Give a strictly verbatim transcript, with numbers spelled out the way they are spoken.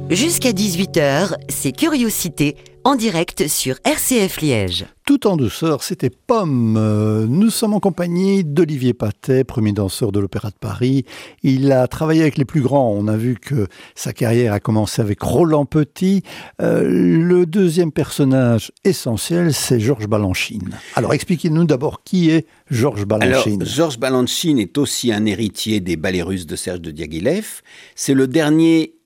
Jusqu'à dix-huit heures, c'est Curiosité, en direct sur R C F Liège. Tout en douceur, c'était Pomme. Euh, Nous sommes en compagnie d'Olivier Patet, premier danseur de l'Opéra de Paris. Il a travaillé avec les plus grands. On a vu que sa carrière a commencé avec Roland Petit. Euh, le deuxième personnage essentiel, c'est Georges Balanchine. Alors, expliquez-nous d'abord qui est Georges Balanchine. Alors, Georges Balanchine est aussi un héritier des ballets russes de Serge de Diaghilev. C'est le dernier